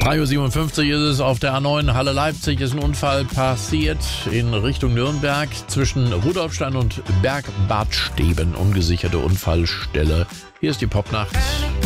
3:57 Uhr ist es auf der A9 Halle Leipzig. Ist ein Unfall passiert in Richtung Nürnberg zwischen Rudolfstein und Bergbad Steben. Ungesicherte Unfallstelle. Hier ist die Popnacht.